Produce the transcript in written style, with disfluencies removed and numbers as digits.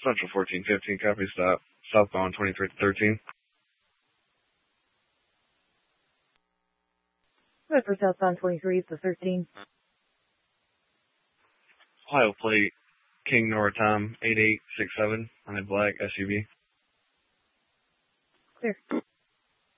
Central 1415, copy, stop. Southbound 2313. Good for southbound 23 to 13. Ohio plate, King Nora Tom 8867 on a black SUV. Clear.